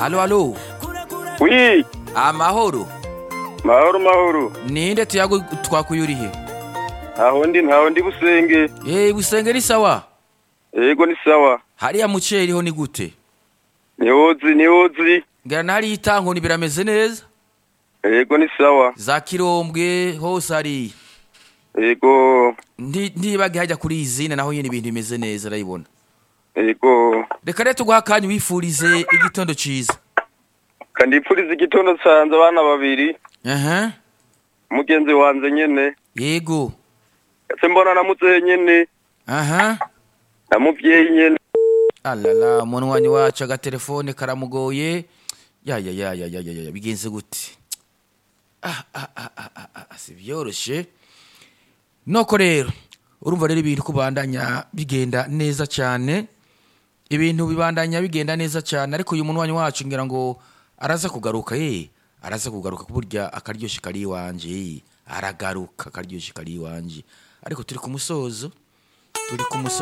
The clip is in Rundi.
Allo. Oui, Amahoro. mahoro. Ninde tuyago twakuyurihe? Ntaho ndi Busenge. Busenge ni sawa. Yego ni sawa. Hariya muceri ho ni gute? Nihozi. Ngana hari itanko ni birameze neza? Yego ni sawa. Za Kirombwe hose ari. Yego. Ndibage hajya kuri izine naho yene ibintu bimeze neza urayibona. Yego. Reka rero tuguhakanye wifurize igitondo ciza. Kandipfuriza igitondo sanze abana babiri. Mugenzi wanze nyene. Yego. Ese mbona namutse nyene. Namuvyeyi nyene. Alala munwanyi wacu agatelefone karamugoye. Ya bigenze gute? Sivyoroshe. Noko rero urumva rero ibintu kubandanya bigenda neza cyane. Ibintu bibandanya bigenda neza cyane ariko uyu munwanyi wacu ngira ngo araza kugaruka araza kugaruka kuburya akaryoshye kari wanje aragaruka akaryoshye kari wanje ariko turi ku musozo